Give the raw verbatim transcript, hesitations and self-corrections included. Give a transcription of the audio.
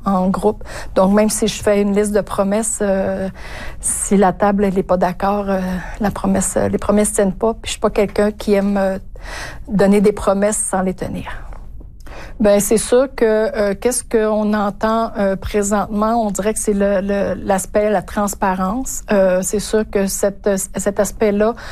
en groupe. Donc, même si je fais une liste de promesses, euh, si la table n'est pas d'accord, euh, la promesse, les promesses tiennent pas. Puis je suis pas quelqu'un qui aime euh, donner des promesses sans les tenir. Ben c'est sûr que euh, qu'est-ce qu'on entend euh, présentement, on dirait que c'est le, le, l'aspect la transparence. Euh, c'est sûr que cette, cet aspect-là